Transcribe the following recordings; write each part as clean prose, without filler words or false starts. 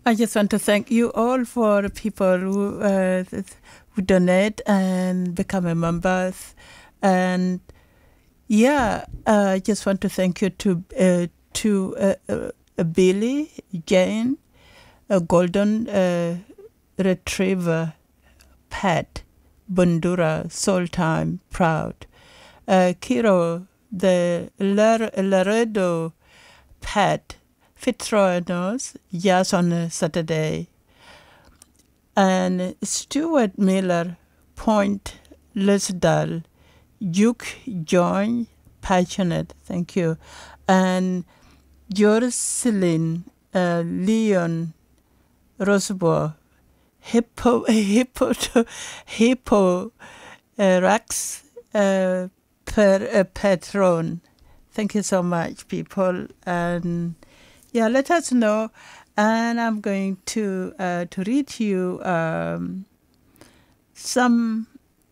I just want to thank you all for people who donate and become a members. And yeah, I just want to thank you to Billy, Jane, a golden retriever, Pat, Bundura, Soul Time, Proud, Kiro, the Laredo, Pat, Fitzroy-Nose, Jazz on a Saturday, and Stuart Miller, Point, Lisdal, Duke Joy, Passionate, thank you, and Jocelyn, Leon, Rosbo, Hippo, Rax, Patron. Thank you so much, people, and yeah, let us know. And I'm going to read you some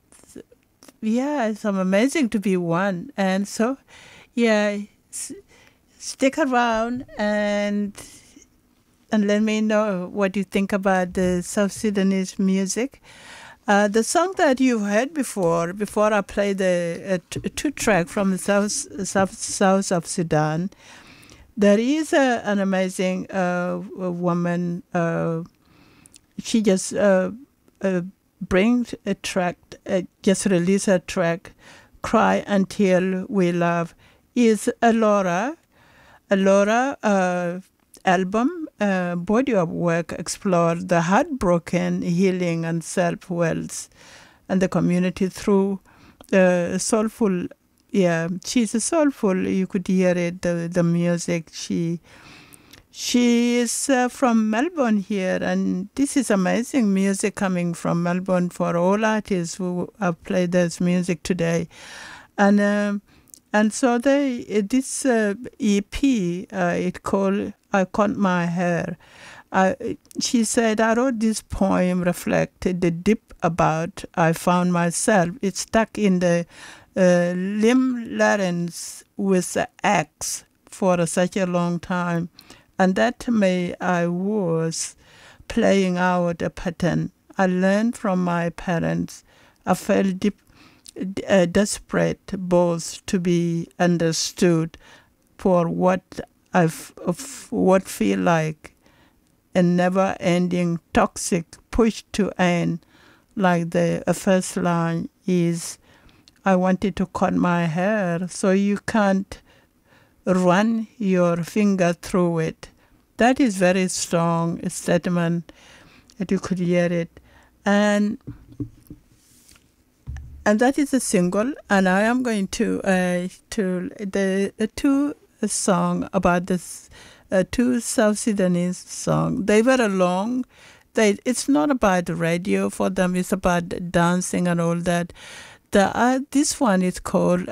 amazing to be one. And so, yeah, stick around and let me know what you think about the South Sudanese music. The song that you've heard before I play the two track from the south of Sudan, there is an amazing woman. She just brings a track, just released a track, "Cry Until We Love." Is Laura album, body of work explore the heartbroken, healing, and self-wills and the community through soulful. Yeah, she's a soulful. You could hear it, the music. She is from Melbourne here, and this is amazing music coming from Melbourne for all artists who have played this music today, and so this EP it called "I Cut My Hair." She said, "I wrote this poem reflected the deep about I found myself. It's stuck in the limb larynx with the axe for such a long time, and that May I was playing out a pattern I learned from my parents. I felt desperate both to be understood for what what feel like a never-ending toxic push to end, like the first line is, I wanted to cut my hair so you can't run your finger through it. That is very strong statement that you could hear it. And that is a single, and I am going to the two song about this two South Sudanese song. They were long. It's not about the radio for them. It's about dancing and all that. This one is called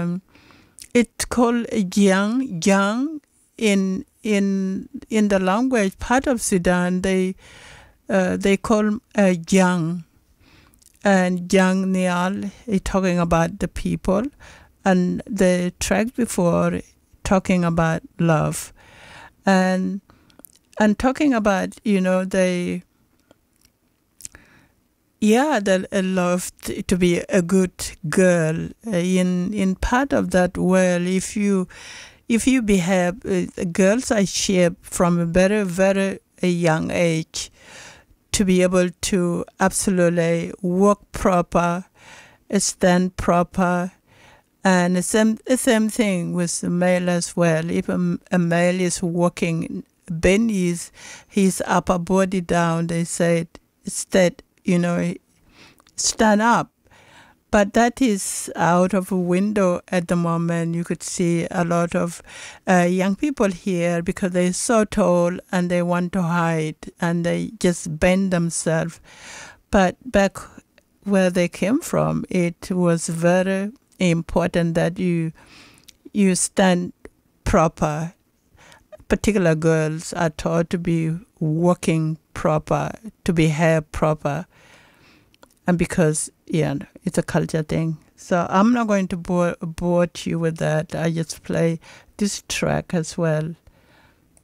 Jiang. In the language part of Sudan, they call Jiang. And Jiang Nial is talking about the people, and the track before talking about love, and talking about they love to be a good girl in part of that world. If you behave, girls are shaped from a very very young age to be able to absolutely walk proper, stand proper, and the same thing with the male as well. If a male is walking, bend his upper body down, they say instead, stand up. But that is out of a window at the moment. You could see a lot of young people here because they're so tall and they want to hide and they just bend themselves. But back where they came from, it was very important that you stand proper. Particular girls are taught to be walking proper, to behave proper. And because, it's a culture thing. So I'm not going to bore you with that. I just play this track as well.